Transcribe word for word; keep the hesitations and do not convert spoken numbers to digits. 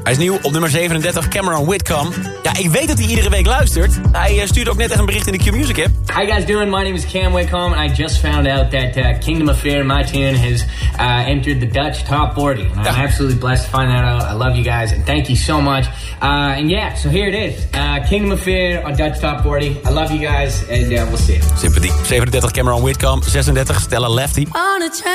Hij is nieuw op nummer zevenendertig, Cameron Whitcomb. Ja, ik weet dat hij iedere week luistert. Hij uh, stuurde ook net even een bericht in de Q-Music app. How you guys doing? My name is Cam Whitcomb, and I just found out that uh, Kingdom Affair, my tune, has uh, entered the Dutch Top forty. And I'm ja. absolutely blessed to find that out. I love you guys, and thank you so much. Uh, and yeah, so here it is. Uh, Kingdom Affair on Dutch Top forty. I love you guys, and uh, we'll see you. Sympathie. zevenendertig, Cameron Whitcomb. zesendertig, Stella Lefty.